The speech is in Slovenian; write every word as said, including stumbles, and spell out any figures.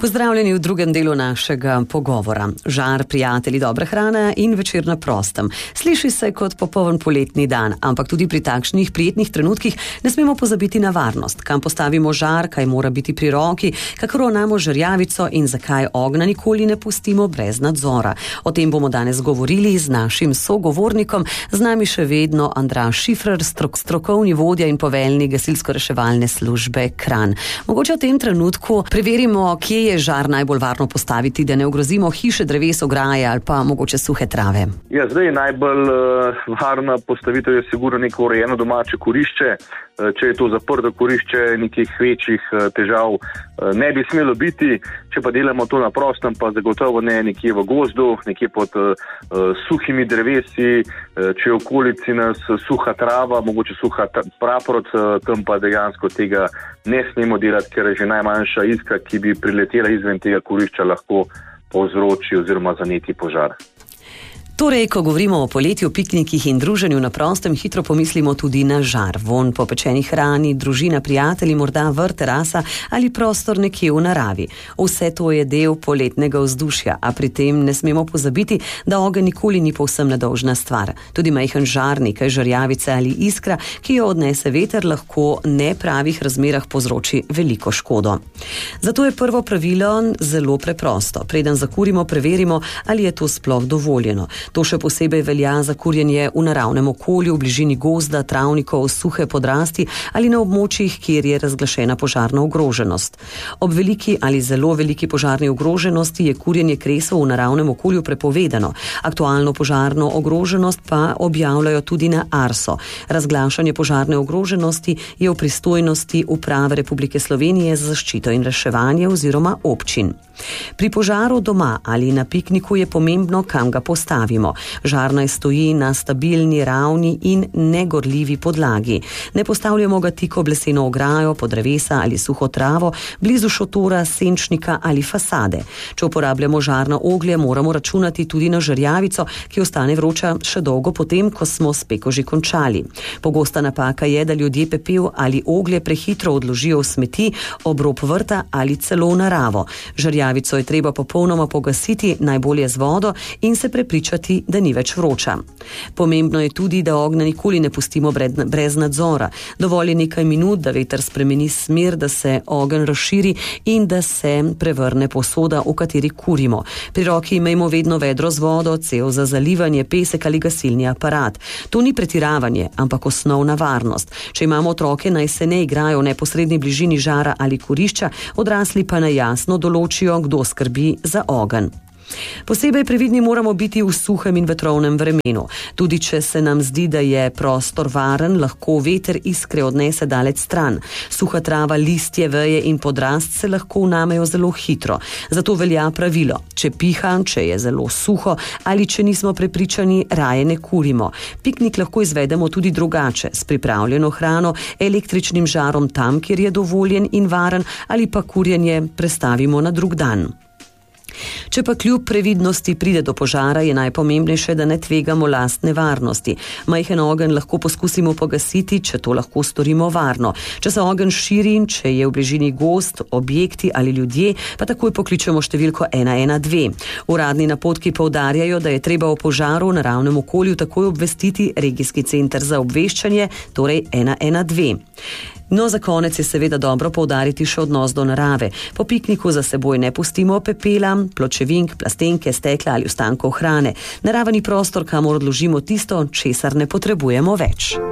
Pozdravljeni v drugem delu našega pogovora. Žar, prijatelji, dobra hrana in večer na prostem. Sliši se kot popoln poletni dan, ampak tudi pri takšnih prijetnih trenutkih ne smemo pozabiti na varnost. Kam postavimo žar, kaj mora biti pri roki, kako ravnamo žerjavico in zakaj ognja nikoli ne pustimo brez nadzora. O tem bomo danes govorili z našim sogovornikom, z nami še vedno Andraž Šifrer, strok, strokovni vodja in poveljnik gasilsko-reševalne službe Kranj. Mogoče v tem trenutku preverimo, kje je žar najbolj varno postaviti, da ne ogrozimo hiše, dreves, ograje ali pa mogoče suhe trave. Ja, zdaj najbolj uh, varna postavitev je sigurno neko urejeno domače kurišče. Uh, če je to zaprto kurišče, nekih večjih uh, težav uh, ne bi smelo biti. Če pa delamo to na prostem, pa zagotovo ne nekje v gozdu, nekje pod uh, uh, suhimi drevesi, uh, če je v okolici nas suha trava, mogoče suha praprot, uh, tam pa dejansko tega ne smemo delati, ker je že najmanjša iskra, ki bi priletela izven tega kurišča, lahko povzroči oziroma zaneti požar. Torej, ko govorimo o poletju, piknikih in druženju na prostem, hitro pomislimo tudi na žar. Vonj po pečeni hrani, družina, prijatelji, morda vrt, terasa ali prostor nekje v naravi. Vse to je del poletnega vzdušja, a pri tem ne smemo pozabiti, da ogenj nikoli ni povsem nedolžna stvar. Tudi majhen žar, nekaj žerjavice ali iskra, ki jo odnese veter, lahko nepravih razmerah povzroči veliko škodo. Zato je prvo pravilo zelo preprosto. Preden zakurimo, preverimo, ali je to sploh dovoljeno. To še posebej velja za kurjenje v naravnem okolju, v bližini gozda, travnikov, suhe podrasti ali na območjih, kjer je razglašena požarna ogroženost. Ob veliki ali zelo veliki požarni ogroženosti je kurjenje kresov v naravnem okolju prepovedano. Aktualno požarno ogroženost pa objavljajo tudi na Arso. Razglašanje požarne ogroženosti je v pristojnosti Uprave Republike Slovenije za zaščito in reševanje oziroma občin. Pri požaru doma ali na pikniku je pomembno, kam ga postavimo. Žar naj stoji na stabilni, ravni in negorljivi podlagi. Ne postavljamo ga tik ob leseno ograjo, pod drevesa ali suho travo, blizu šotora, senčnika ali fasade. Če uporabljamo žarno oglje, moramo računati tudi na žerjavico, ki ostane vroča še dolgo potem, ko smo s peko že končali. Pogosta napaka je, da ljudje pepel ali oglje prehitro odložijo v smeti, ob rob vrta ali celo v naravo. Žerjavico je treba popolnoma pogasiti, najbolje z vodo, in se prepričati, da ni več vroča. Pomembno je tudi, da ognja nikoli ne pustimo brez nadzora. Dovolj je nekaj minut, da veter spremeni smer, da se ogenj razširi in da se prevrne posoda, v kateri kurimo. Pri roki imejmo vedno vedro z vodo, cev za zalivanje, pesek ali gasilni aparat. To ni pretiravanje, ampak osnovna varnost. Če imamo otroke, naj se ne igrajo v neposredni bližini žara ali kurišča, odrasli pa naj jasno določijo, kdo skrbi za ogenj. Posebej previdni moramo biti v suhem in vetrovnem vremenu. Tudi če se nam zdi, da je prostor varen, lahko veter iskre odnese daleč stran. Suha trava, listje, veje in podrast se lahko vnamejo zelo hitro. Zato velja pravilo: če piha, če je zelo suho ali če nismo prepričani, raje ne kurimo. Piknik lahko izvedemo tudi drugače, s pripravljeno hrano, električnim žarom tam, kjer je dovoljen in varen, ali pa kurjenje prestavimo na drug dan. Če pa kljub previdnosti pride do požara, je najpomembnejše, da ne tvegamo lastne varnosti. Majhen ogenj lahko poskusimo pogasiti, če to lahko storimo varno. Če se ogenj širi, če je v bližini gozd, objekti ali ljudje, pa takoj pokličemo številko ena ena dve. Uradni napotki poudarjajo, da je treba o požaru v naravnem okolju takoj obvestiti regijski center za obveščanje, torej ena ena dve. No, za konec je seveda dobro poudariti še odnos do narave. Po pikniku za seboj ne pustimo pepela, pločevink, plastenke, stekla ali ostankov hrane. Naravni prostor, kamor odložimo tisto, česar ne potrebujemo več.